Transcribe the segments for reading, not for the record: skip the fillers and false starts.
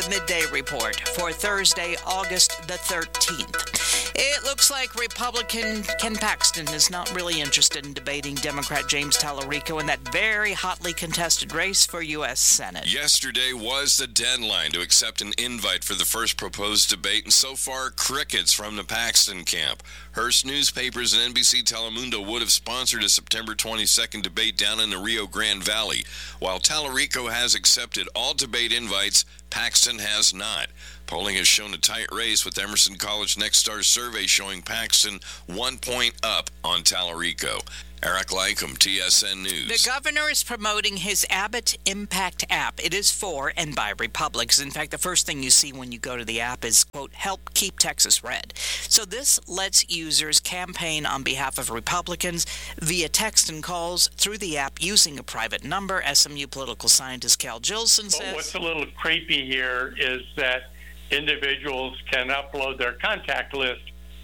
the Midday Report for Thursday, August the 13th. It looks like Republican Ken Paxton is not really interested in debating Democrat James Tallarico in that very hotly contested race for U.S. Senate. Yesterday was the deadline to accept an invite for the first proposed debate, and so far, crickets from the Paxton camp. Hearst newspapers and NBC Telemundo would have sponsored a September 22nd debate down in the Rio Grande Valley. While Tallarico has accepted all debate invites, Paxton has not. Polling has shown a tight race, with Emerson College Next Star survey showing Paxton 1 point up on Tallarico. Eric Lycum, TSN News. The governor is promoting his Abbott Impact app. It is for and by Republicans. In fact, the first thing you see when you go to the app is, quote, help keep Texas red. So this lets users campaign on behalf of Republicans via text and calls through the app using a private number. SMU political scientist Cal Jillson says. What's a little creepy here is that individuals can upload their contact list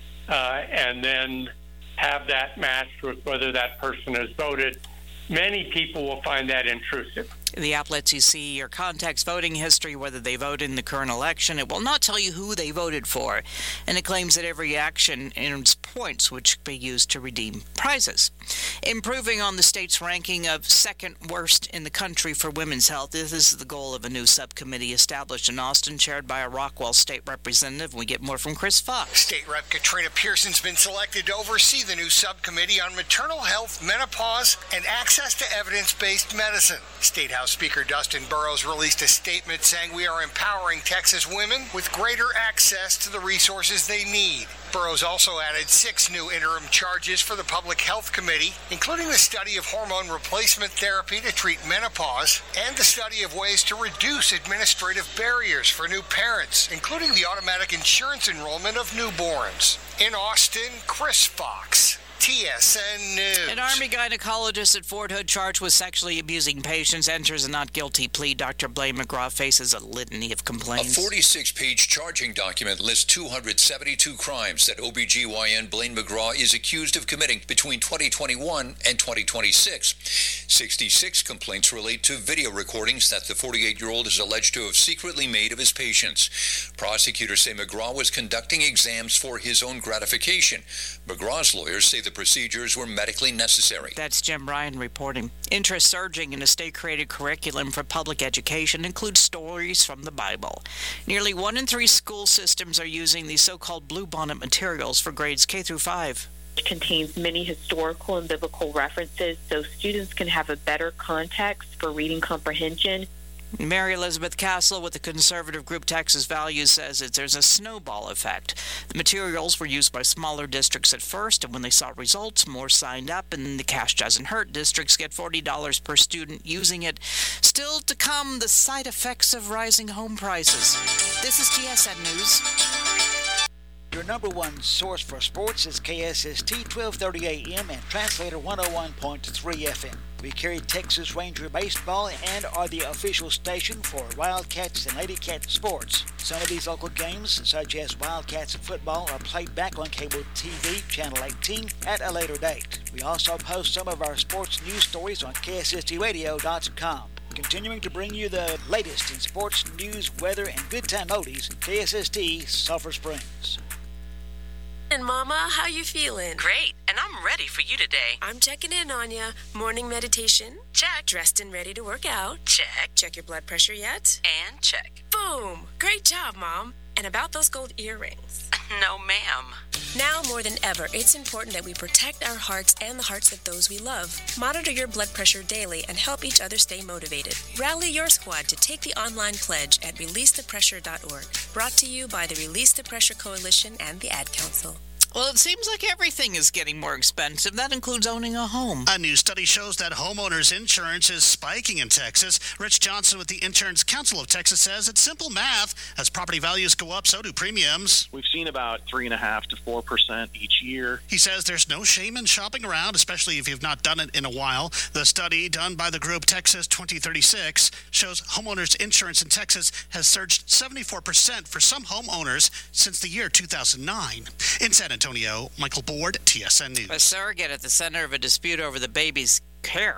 and then have that matched with whether that person has voted. Many people will find that intrusive. The app lets you see your contacts' voting history, whether they voted in the current election. It will not tell you who they voted for, and it claims that every action earns points, which can be used to redeem prizes. Improving on the state's ranking of second worst in the country for women's health. This is the goal of a new subcommittee established in Austin, chaired by a Rockwell state representative. We get more from Chris Fox. State Rep Katrina Pearson's been selected to oversee the new subcommittee on maternal health, menopause, and access to evidence-based medicine. State House Speaker Dustin Burrows released a statement saying we are empowering Texas women with greater access to the resources they need. Burrows also added 6 new interim charges for the Public Health Committee, including the study of hormone replacement therapy to treat menopause and the study of ways to reduce administrative barriers for new parents, including the automatic insurance enrollment of newborns. In Austin, Chris Fox, TSN News. An Army gynecologist at Fort Hood charged with sexually abusing patients enters a not guilty plea. Dr. Blaine McGraw faces a litany of complaints. A 46-page charging document lists 272 crimes that OBGYN Blaine McGraw is accused of committing between 2021 and 2026. 66 complaints relate to video recordings that the 48-year-old is alleged to have secretly made of his patients. Prosecutors say McGraw was conducting exams for his own gratification. McGraw's lawyers say the procedures were medically necessary. That's Jim Ryan reporting. Interest surging in a state-created curriculum for public education includes stories from the Bible. Nearly 1 in 3 school systems are using these so-called bluebonnet materials for grades K through 5. It contains many historical and biblical references so students can have a better context for reading comprehension. Mary Elizabeth Castle with the conservative group Texas Values says that there's a snowball effect. The materials were used by smaller districts at first, and when they saw results, more signed up, and the cash doesn't hurt. Districts get $40 per student using it. Still to come, the side effects of rising home prices. This is TSN News. Your number one source for sports is KSST 1230 AM and Translator 101.3 FM. We carry Texas Ranger baseball and are the official station for Wildcats and Lady Cats sports. Some of these local games, such as Wildcats football, are played back on cable TV, Channel 18, at a later date. We also post some of our sports news stories on KSSTradio.com. Continuing to bring you the latest in sports, news, weather, and good time oldies, KSST Sulphur Springs. And Mama, how you feeling? Great, and I'm ready for you today. I'm checking in on ya. Morning meditation? Check. Dressed and ready to work out? Check. Check your blood pressure yet? And check. Boom! Great job, Mom. And about those gold earrings? No, ma'am. Now more than ever, it's important that we protect our hearts and the hearts of those we love. Monitor your blood pressure daily and help each other stay motivated. Rally your squad to take the online pledge at releasethepressure.org. Brought to you by the Release the Pressure Coalition and the Ad Council. Well, it seems like everything is getting more expensive. That includes owning a home. A new study shows that homeowners insurance is spiking in Texas. Rich Johnson with the Insurance Council of Texas says it's simple math. As property values go up, so do premiums. We've seen about 3.5% to 4% each year. He says there's no shame in shopping around, especially if you've not done it in a while. The study done by the group Texas 2036 shows homeowners insurance in Texas has surged 74% for some homeowners since the year 2009. In San Antonio, Michael Board, TSN News. A surrogate at the center of a dispute over the baby's care is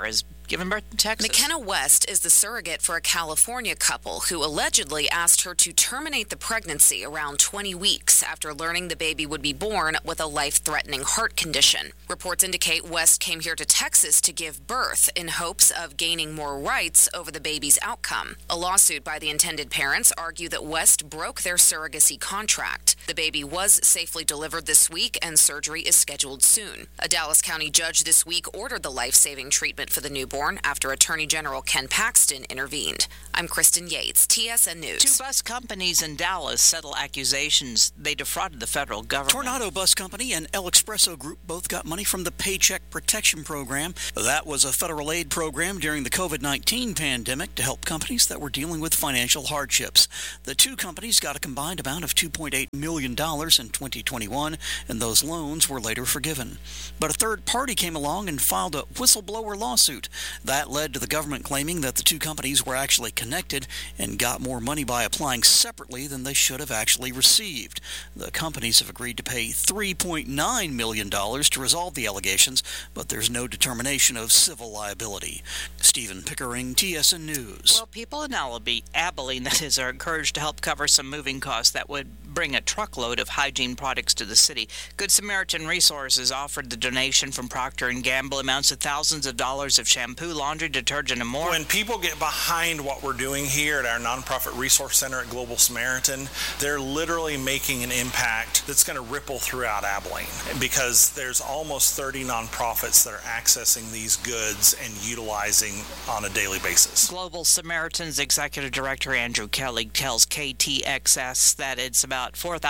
giving birth in Texas. McKenna West is the surrogate for a California couple who allegedly asked her to terminate the pregnancy around 20 weeks after learning the baby would be born with a life-threatening heart condition. Reports indicate West came here to Texas to give birth in hopes of gaining more rights over the baby's outcome. A lawsuit by the intended parents argued that West broke their surrogacy contract. The baby was safely delivered this week and surgery is scheduled soon. A Dallas County judge this week ordered the life-saving treatment for the newborn after Attorney General Ken Paxton intervened. I'm Kristen Yates, TSN News. 2 bus companies in Dallas settle accusations they defrauded the federal government. Tornado Bus Company and El Expresso Group both got money from the Paycheck Protection Program. That was a federal aid program during the COVID-19 pandemic to help companies that were dealing with financial hardships. The 2 companies got a combined amount of $2.8 million in 2021, and those loans were later forgiven. But a third party came along and filed a whistleblower lawsuit. That led to the government claiming that the 2 companies were actually connected and got more money by applying separately than they should have actually received. The companies have agreed to pay $3.9 million to resolve the allegations, but there's no determination of civil liability. Stephen Pickering, TSN News. Well, people in Abilene, that is, are encouraged to help cover some moving costs that would bring a truckload of hygiene products to the city. Good Samaritan Resources offered the donation from Procter & Gamble, amounts of thousands of dollars of shampoo, laundry, detergent, and more. When people get behind what we're doing here at our nonprofit resource center at Global Samaritan, they're literally making an impact that's going to ripple throughout Abilene, because there's almost 30 nonprofits that are accessing these goods and utilizing on a daily basis. Global Samaritan's Executive Director Andrew Kelly tells KTXS that it's about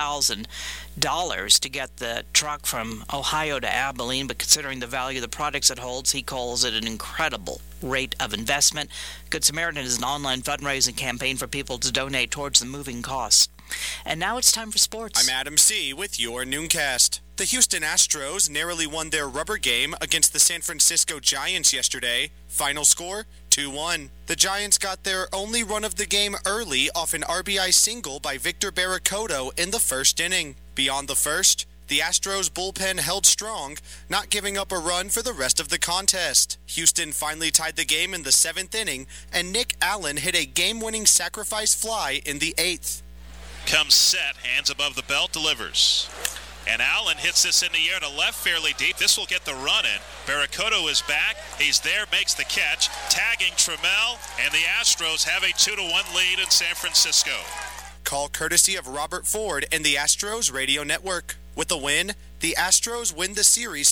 $4,000 to get the truck from Ohio to Abilene, but considering the value of the products it holds, he calls it an incredible rate of investment. Good Samaritan is an online fundraising campaign for people to donate towards the moving costs. And now it's time for sports. I'm Adam C. with your Nooncast. The Houston Astros narrowly won their rubber game against the San Francisco Giants yesterday. Final score, 2-1. The Giants got their only run of the game early off an RBI single by Victor Barracoto in the first inning. Beyond the first, the Astros bullpen held strong, not giving up a run for the rest of the contest. Houston finally tied the game in the 7th inning, and Nick Allen hit a game-winning sacrifice fly in the 8th. Comes set, hands above the belt, delivers. And Allen hits this in the air to left fairly deep. This will get the run in. Barracoto is back. He's there, makes the catch, tagging Trammell, and the Astros have a 2-1 lead in San Francisco. Call courtesy of Robert Ford and the Astros Radio Network. With the win, the Astros win the series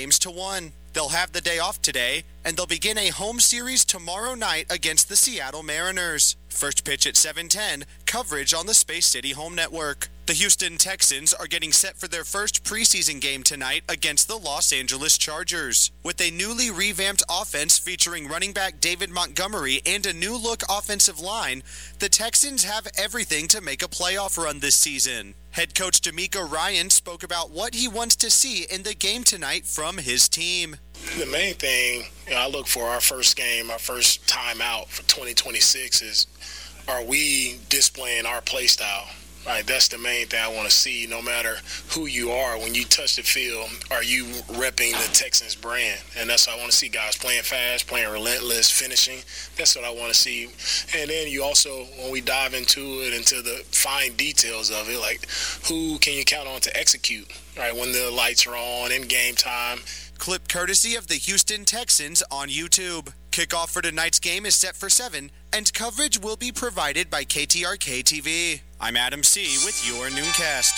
2-1. They'll have the day off today, and they'll begin a home series tomorrow night against the Seattle Mariners. First pitch at 7:10, coverage on the Space City Home Network. The Houston Texans are getting set for their first preseason game tonight against the Los Angeles Chargers. With a newly revamped offense featuring running back David Montgomery and a new-look offensive line, the Texans have everything to make a playoff run this season. Head coach D'Amico Ryan spoke about what he wants to see in the game tonight from his team. The main thing I look for our first game, our first time out for 2026 is, are we displaying our play style? Right, that's the main thing I want to see. No matter who you are, when you touch the field, are you repping the Texans brand? And that's what I want to see, guys playing fast, playing relentless, finishing. That's what I want to see. And then you also, when we dive into it, into the fine details of it, like who can you count on to execute, right, when the lights are on in game time. Clip courtesy of the Houston Texans on YouTube. Kickoff for tonight's game is set for 7, and coverage will be provided by KTRK TV. I'm Adam C. with your Nooncast.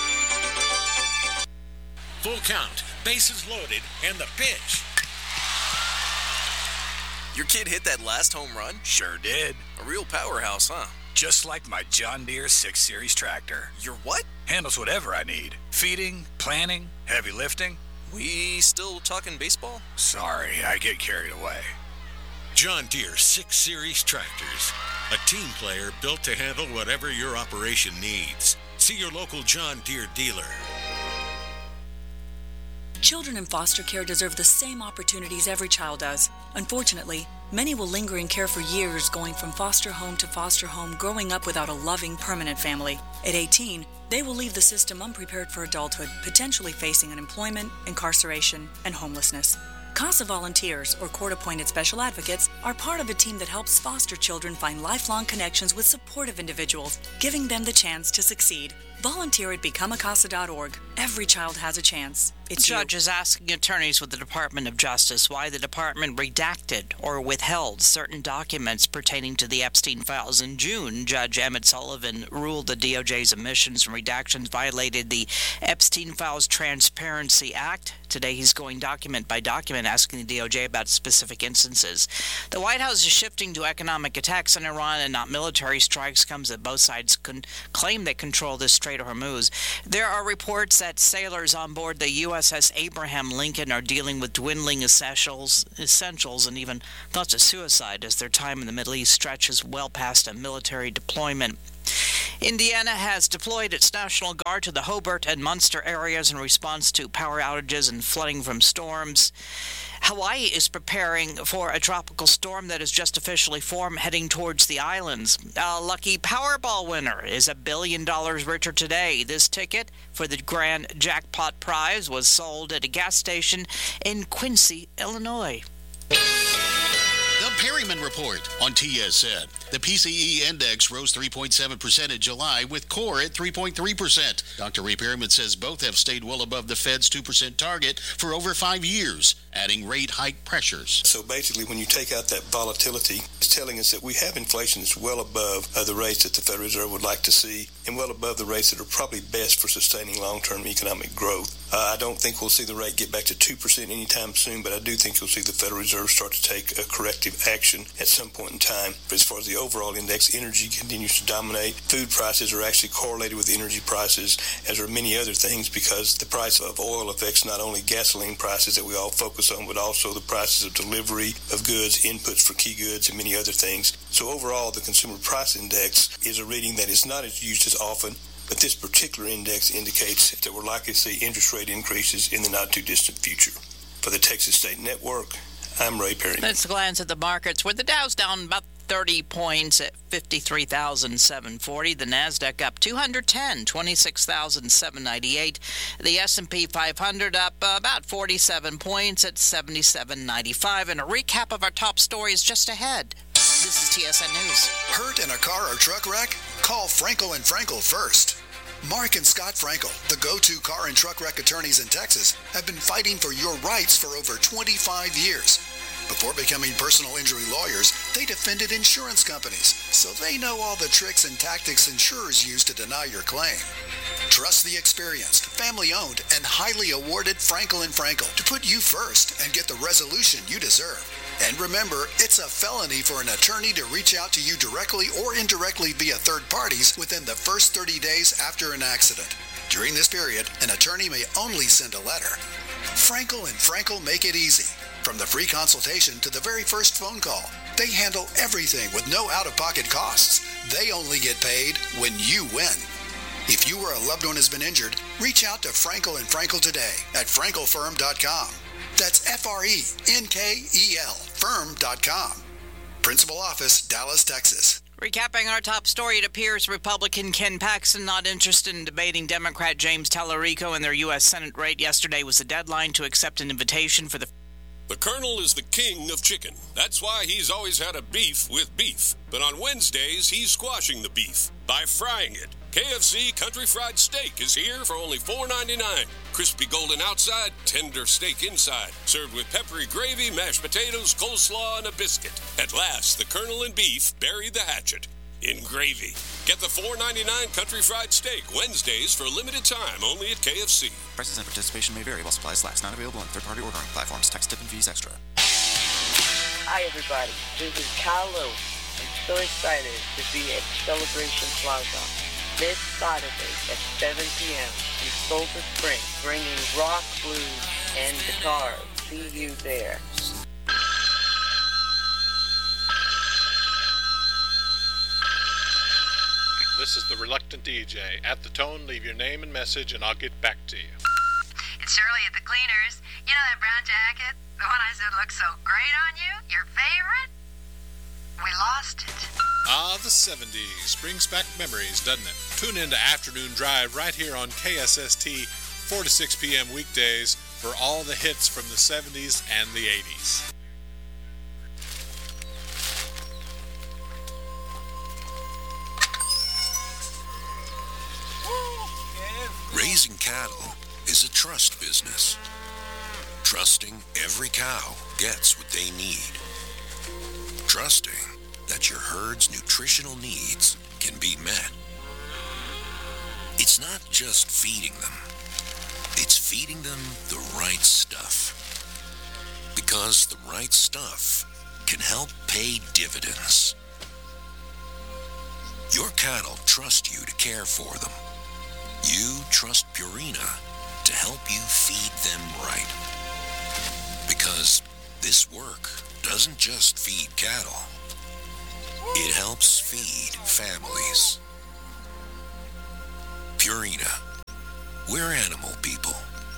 Full count, bases loaded, and the pitch. Your kid hit that last home run? Sure did. A real powerhouse, huh? Just like my John Deere 6 Series tractor. Your what? Handles whatever I need. Feeding, planting, heavy lifting. We still talking baseball? Sorry, I get carried away. John Deere 6 Series tractors. A team player built to handle whatever your operation needs. See your local John Deere dealer. Children in foster care deserve the same opportunities every child does. Unfortunately, many will linger in care for years, going from foster home to foster home, growing up without a loving, permanent family. At 18, they will leave the system unprepared for adulthood, potentially facing unemployment, incarceration, and homelessness. CASA volunteers, or court-appointed special advocates, are part of a team that helps foster children find lifelong connections with supportive individuals, giving them the chance to succeed. Volunteer at becomeacasa.org. Every child has a chance. It's Judge is asking attorneys with the Department of Justice why the department redacted or withheld certain documents pertaining to the Epstein files. In June, Judge Emmett Sullivan ruled the DOJ's omissions and redactions violated the Epstein Files Transparency Act. Today, he's going document by document, asking the DOJ about specific instances. The White House is shifting to economic attacks on Iran and not military strikes. Comes that both sides claim they control the Strait of Hormuz. There are reports that sailors on board the USS Abraham Lincoln are dealing with dwindling essentials and even thoughts of suicide as their time in the Middle East stretches well past a military deployment. Indiana has deployed its National Guard to the Hobart and Munster areas in response to power outages and flooding from storms. Hawaii is preparing for a tropical storm that has just officially formed, heading towards the islands. A lucky Powerball winner is $1 billion richer today. This ticket for the grand jackpot prize was sold at a gas station in Quincy, Illinois. The Perryman Report on TSN. The PCE index rose 3.7% in July, with core at 3.3%. Dr. Ray Perryman says both have stayed well above the Fed's 2% target for over 5 years, adding rate hike pressures. So basically, when you take out that volatility, it's telling us that we have inflation that's well above the rates that the Federal Reserve would like to see, and well above the rates that are probably best for sustaining long-term economic growth. I don't think we'll see the rate get back to 2% anytime soon, but I do think you'll see the Federal Reserve start to take a corrective action at some point in time. But as far as the overall index, energy continues to dominate. Food prices are actually correlated with energy prices, as are many other things, because the price of oil affects not only gasoline prices that we all focus on, but also the prices of delivery of goods, inputs for key goods, and many other things. So overall, the Consumer Price Index is a reading that is not as used as often, but this particular index indicates that we're likely to see interest rate increases in the not-too-distant future. For the Texas State Network, I'm Ray Perry. Let's glance at the markets, where the Dow's down about 30 points at 53,740. The Nasdaq up 210, 26,798. The S&P 500 up about 47 points at 77.95. And a recap of our top stories just ahead. This is TSN News. Hurt in a car or truck wreck? Call Frankel & Frankel first. Mark and Scott Frankel, the go-to car and truck wreck attorneys in Texas, have been fighting for your rights for over 25 years. Before becoming personal injury lawyers, they defended insurance companies, so they know all the tricks and tactics insurers use to deny your claim. Trust the experienced, family-owned, and highly awarded Frankel & Frankel to put you first and get the resolution you deserve. And remember, it's a felony for an attorney to reach out to you directly or indirectly via third parties within the first 30 days after an accident. During this period, an attorney may only send a letter. Frankel & Frankel make it easy. From the free consultation to the very first phone call, they handle everything with no out-of-pocket costs. They only get paid when you win. If you or a loved one has been injured, reach out to Frankel & Frankel today at frankelfirm.com. That's F-R-E-N-K-E-L, firm.com. Principal office, Dallas, Texas. Recapping our top story, it appears Republican Ken Paxton not interested in debating Democrat James Tallarico in their U.S. Senate race. Yesterday was the deadline to accept an invitation for the... The Colonel is the king of chicken. That's why he's always had a beef with beef. But on Wednesdays, he's squashing the beef by frying it. KFC Country Fried Steak is here for only $4.99. Crispy golden outside, tender steak inside. Served with peppery gravy, mashed potatoes, coleslaw, and a biscuit. At last, the Colonel and beef buried the hatchet in gravy. Get the $4.99 Country Fried Steak Wednesdays for a limited time only at KFC. Prices and participation may vary while supplies last. Not available on third-party ordering platforms. Tax, tip, and fees extra. Hi, everybody. This is Kyle Lowe. I'm so excited to be at Celebration Plaza this Saturday at 7 p.m. in Sulphur Springs, bringing rock, blues, and guitars. See you there. This is the Reluctant DJ. At the tone, leave your name and message, and I'll get back to you. It's Shirley at the Cleaners. You know that brown jacket? The one I said looked so great on you? Your favorite? We lost it. Ah, the 70s. Brings back memories, doesn't it? Tune in to Afternoon Drive right here on KSST, 4 to 6 p.m. weekdays for all the hits from the 70s and the 80s. Raising cattle is a trust business. Trusting every cow gets what they need. Trusting that your herd's nutritional needs can be met. It's not just feeding them. It's feeding them the right stuff. Because the right stuff can help pay dividends. Your cattle trust you to care for them. You trust Purina to help you feed them right. Because this work doesn't just feed cattle. It helps feed families. Purina. We're animal people.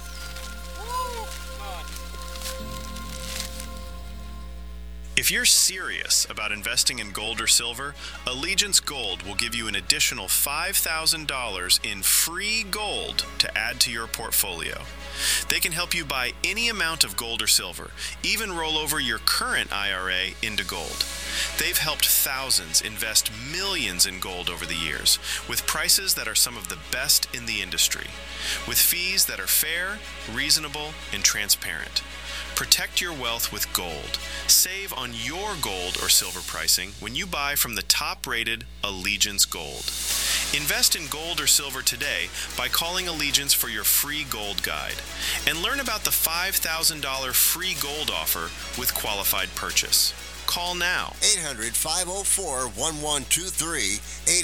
If you're serious about investing in gold or silver, Allegiance Gold will give you an additional $5,000 in free gold to add to your portfolio. They can help you buy any amount of gold or silver, even roll over your current IRA into gold. They've helped thousands invest millions in gold over the years, with prices that are some of the best in the industry, with fees that are fair, reasonable, and transparent. Protect your wealth with gold. Save on your gold or silver pricing when you buy from the top-rated Allegiance Gold. Invest in gold or silver today by calling Allegiance for your free gold guide. And learn about the $5,000 free gold offer with qualified purchase. Call now. 800-504-1123.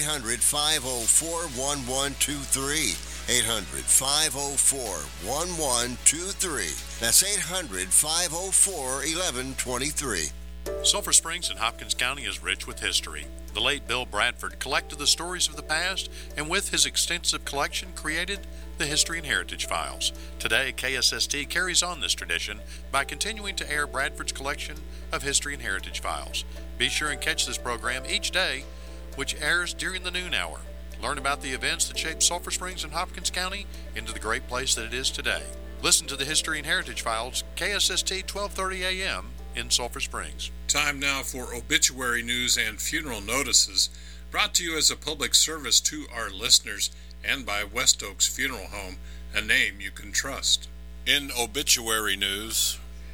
800-504-1123. 800-504-1123. That's 800-504-1123. Sulphur Springs in Hopkins County is rich with history. The late Bill Bradford collected the stories of the past and with his extensive collection created the History and Heritage Files. Today, KSST carries on this tradition by continuing to air Bradford's collection of History and Heritage Files. Be sure and catch this program each day, which airs during the noon hour. Learn about the events that shaped Sulphur Springs and Hopkins County into the great place that it is today. Listen to the History and Heritage Files, KSST 1230 AM in Sulphur Springs. Time now for obituary news and funeral notices, brought to you as a public service to our listeners and by West Oaks Funeral Home, a name you can trust. In obituary news,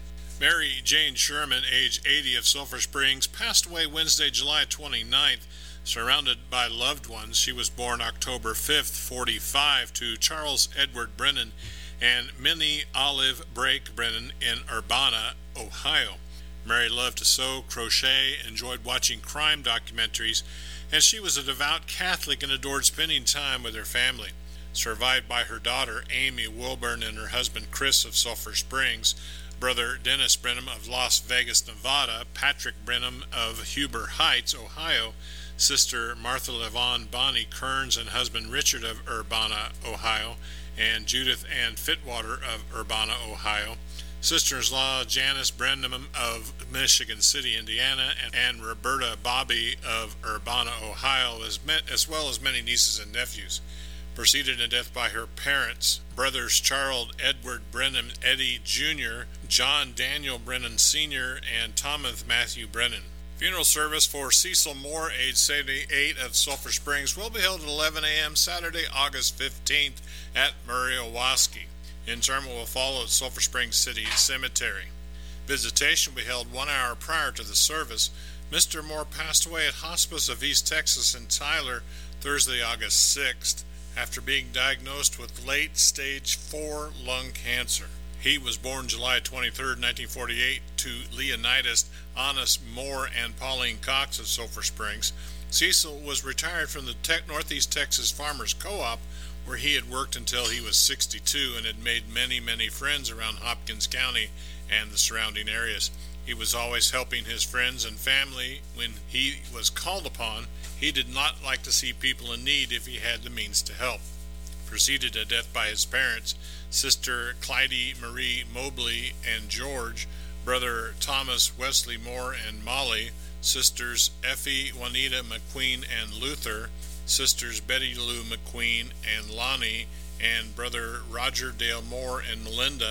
Mary Jane Sherman, age 80 of Sulphur Springs, passed away Wednesday, July 29th. Surrounded by loved ones, she was born October 5th, 45, to Charles Edward Brennan and Minnie Olive Brake Brennan in Urbana, Ohio. Mary loved to sew, crochet, enjoyed watching crime documentaries, and she was a devout Catholic and adored spending time with her family. Survived by her daughter, Amy Wilburn, and her husband, Chris of Sulphur Springs, brother Dennis Brenham of Las Vegas, Nevada, Patrick Brenham of Huber Heights, Ohio, sister Martha Levon Bonnie Kearns and husband Richard of Urbana, Ohio, and Judith Ann Fitwater of Urbana, Ohio, sisters-in-law Janice Brenham of Michigan City, Indiana, and Roberta Bobby of Urbana, Ohio, as well as many nieces and nephews. Preceded in death by her parents, brothers Charles Edward Brennan Eddy Jr., John Daniel Brennan Sr., and Thomas Matthew Brennan. Funeral service for Cecil Moore, age 78 of Sulphur Springs, will be held at 11 a.m. Saturday, August 15th at Murray Owaski. Interment will follow at Sulphur Springs City Cemetery. Visitation will be held 1 hour prior to the service. Mr. Moore passed away at Hospice of East Texas in Tyler Thursday, August 6th, after being diagnosed with late-stage 4 lung cancer. He was born July 23, 1948, to Leonidas Honest Moore and Pauline Cox of Sulphur Springs. Cecil was retired from the Northeast Texas Farmers Co-op, where he had worked until he was 62 and had made many, many friends around Hopkins County and the surrounding areas. He was always helping his friends and family when he was called upon. He did not like to see people in need if he had the means to help. Preceded to death by his parents, sister Clyde Marie Mobley and George, brother Thomas Wesley Moore and Molly, sisters Effie Juanita McQueen and Luther, sisters Betty Lou McQueen and Lonnie, and brother Roger Dale Moore and Melinda,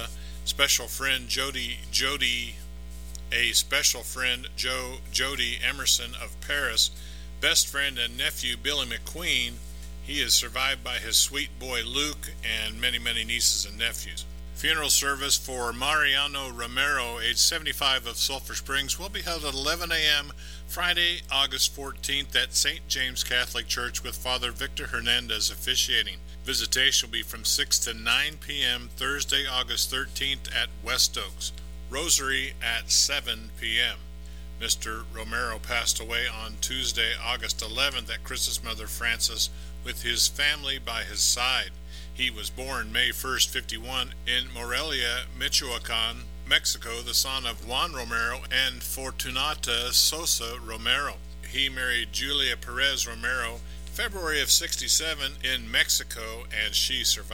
Special friend Jody Emerson of Paris, best friend and nephew Billy McQueen. He is survived by his sweet boy Luke and many, many nieces and nephews. Funeral service for Mariano Romero, age 75, of Sulphur Springs, will be held at 11 a.m. Friday, August 14th at St. James Catholic Church with Father Victor Hernandez officiating. Visitation will be from 6 to 9 p.m. Thursday, August 13th at West Oaks. Rosary at 7 p.m. Mr. Romero passed away on Tuesday, August 11th at Chris's mother Frances with his family by his side. He was born May 1st, 51 in Morelia, Michoacan, Mexico, the son of Juan Romero and Fortunata Sosa Romero. He married Julia Perez Romero February of 67 in Mexico, and she survived.